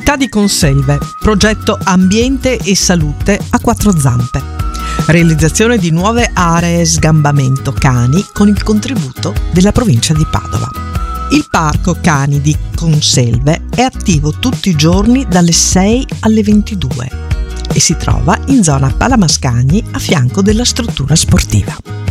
Città di Conselve, progetto Ambiente e Salute a quattro zampe. Realizzazione di nuove aree sgambamento cani con il contributo della provincia di Padova. Il Parco Cani di Conselve è attivo tutti i giorni dalle 6 alle 22 e si trova in zona Palamascagni a fianco della struttura sportiva.